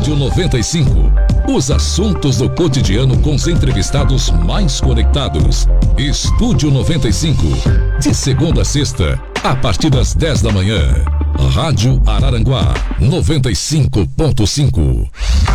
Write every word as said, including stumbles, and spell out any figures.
Estúdio noventa e cinco. Os assuntos do cotidiano com os entrevistados mais conectados. Estúdio noventa e cinco. De segunda a sexta, a partir das dez da manhã. Rádio Araranguá noventa e cinco ponto cinco.